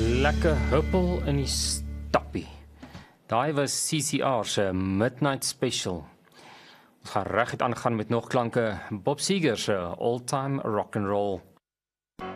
Lekker huppel in die stappie. Daai was CCR se Midnight Special. Ons gaan reguit aangaan met nog klanke Bob Seger se All Time Rock and Roll.